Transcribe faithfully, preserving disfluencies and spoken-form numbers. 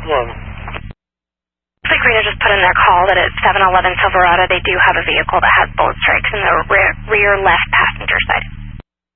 Hello. Like Rita just put in their call that at seven eleven Silverado they do have a vehicle that has bullet strikes in the rear, rear left passenger side.